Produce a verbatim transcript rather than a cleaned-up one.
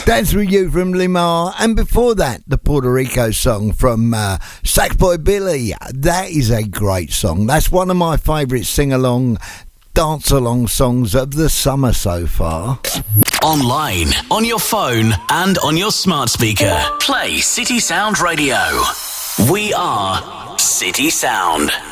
Dance With You from Limar, and before that, the Puerto Rico song from uh, Sackboy Billy. That is a great song. That's one of my favourite sing-along, dance-along songs of the summer so far. Online, on your phone, and on your smart speaker. Play City Sound Radio. We are City Sound.